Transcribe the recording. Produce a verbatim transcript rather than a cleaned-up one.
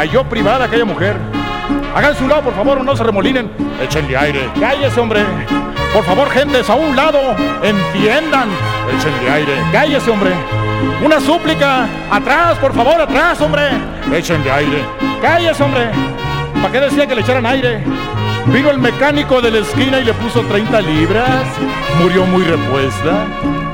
cayó privada aquella mujer. Háganse un lado, por favor, o no se remolinen. Échenle aire. Cállese, hombre. Por favor, gentes, a un lado. Entiendan. Échenle aire. Cállese, hombre. Una súplica. Atrás, por favor, atrás, hombre. Échenle aire. Cállese, hombre. ¿Para qué decía que le echaran aire? Vino el mecánico de la esquina y le puso treinta libras. Murió muy repuesta.